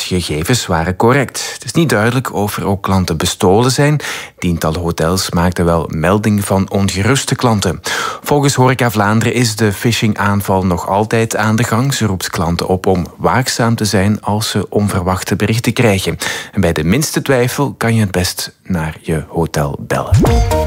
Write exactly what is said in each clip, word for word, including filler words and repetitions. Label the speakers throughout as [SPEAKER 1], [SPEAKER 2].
[SPEAKER 1] gegevens waren correct. Het is niet duidelijk of er ook klanten bestolen zijn. Tientallen hotels maakten wel melding van ongeruste klanten. Volgens Horeca Vlaanderen is de phishing-aanval nog altijd aan de gang. Ze roept klanten op om waakzaam te zijn als ze onverwachte berichten krijgen. En bij de minste twijfel kan je het best naar je hotel bellen.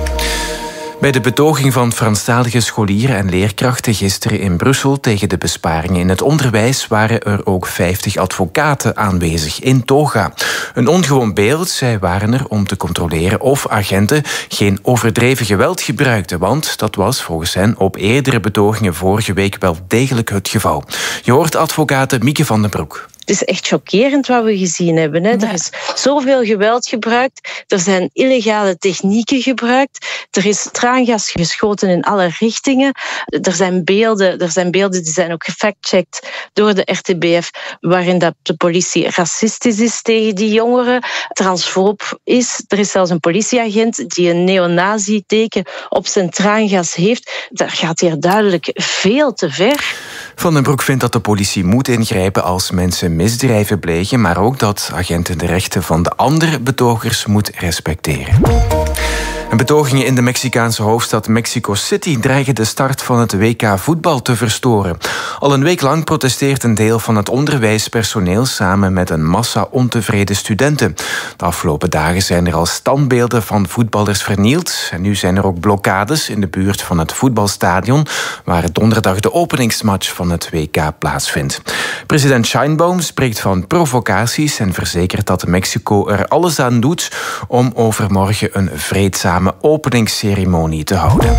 [SPEAKER 1] Bij de betoging van Franstalige scholieren en leerkrachten gisteren in Brussel tegen de besparingen in het onderwijs waren er ook vijftig advocaten aanwezig in toga. Een ongewoon beeld, zij waren er om te controleren of agenten geen overdreven geweld gebruikten, want dat was volgens hen op eerdere betogingen vorige week wel degelijk het geval. Je hoort advocaat Mieke van den Broek.
[SPEAKER 2] Het is echt chockerend wat we gezien hebben. Hè. Er is zoveel geweld gebruikt. Er zijn illegale technieken gebruikt. Er is traangas geschoten in alle richtingen. Er zijn beelden, er zijn beelden die zijn ook gefactcheckt door de R T B F, waarin dat de politie racistisch is tegen die jongeren, transfoob is. Er is zelfs een politieagent die een neonazi-teken op zijn traangas heeft. Dat gaat hier duidelijk veel te ver.
[SPEAKER 1] Van den Broek vindt dat de politie moet ingrijpen als mensen misdrijven plegen, maar ook dat agenten de rechten van de andere betogers moet respecteren. En betogingen in de Mexicaanse hoofdstad Mexico City dreigen de start van het W K voetbal te verstoren. Al een week lang protesteert een deel van het onderwijspersoneel samen met een massa ontevreden studenten. De afgelopen dagen zijn er al standbeelden van voetballers vernield. En nu zijn er ook blokkades in de buurt van het voetbalstadion, waar donderdag de openingsmatch van het W K plaatsvindt. President Sheinbaum spreekt van provocaties en verzekert dat Mexico er alles aan doet om overmorgen een vreedzame openingsceremonie te houden.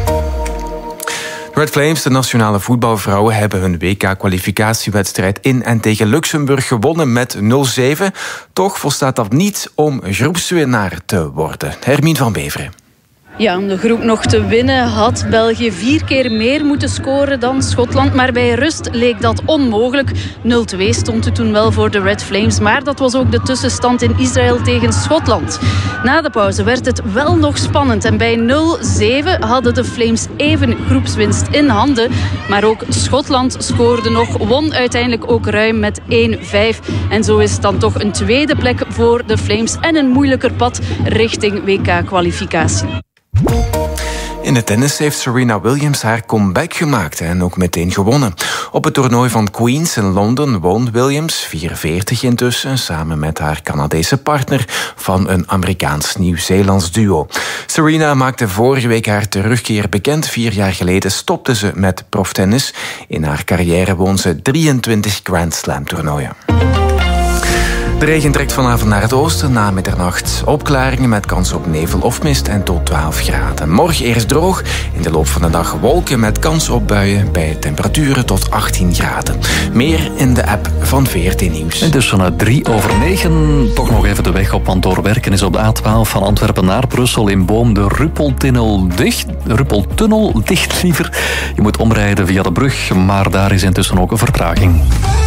[SPEAKER 1] De Red Flames, de nationale voetbalvrouwen, hebben hun W K-kwalificatiewedstrijd in en tegen Luxemburg gewonnen met nul zeven. Toch volstaat dat niet om groepswinnaar te worden. Hermine van Beveren.
[SPEAKER 3] Ja, om de groep nog te winnen had België vier keer meer moeten scoren dan Schotland. Maar bij rust leek dat onmogelijk. nul twee stond het toen wel voor de Red Flames. Maar dat was ook de tussenstand in Israël tegen Schotland. Na de pauze werd het wel nog spannend. En bij nul zeven hadden de Flames even groepswinst in handen. Maar ook Schotland scoorde nog. Won uiteindelijk ook ruim met één vijf. En zo is het dan toch een tweede plek voor de Flames. En een moeilijker pad richting W K-kwalificatie.
[SPEAKER 1] In het tennis heeft Serena Williams haar comeback gemaakt en ook meteen gewonnen. Op het toernooi van Queens in Londen won Williams, vierenveertig intussen, samen met haar Canadese partner van een Amerikaans-Nieuw-Zeelands duo. Serena maakte vorige week haar terugkeer bekend. Vier jaar geleden stopte ze met proftennis. In haar carrière won ze drieëntwintig Grand Slam toernooien. De regen trekt vanavond naar het oosten, na middernacht opklaringen met kans op nevel of mist en tot twaalf graden. Morgen eerst droog, in de loop van de dag wolken met kans op buien bij temperaturen tot achttien graden. Meer in de app van V R T Nieuws.
[SPEAKER 4] En dus vanuit drie over negen, toch nog even de weg op, want doorwerken is op de A twaalf van Antwerpen naar Brussel in Boom de Ruppeltunnel dicht. Ruppeltunnel dicht liever. Je moet omrijden via de brug, maar daar is intussen ook een vertraging.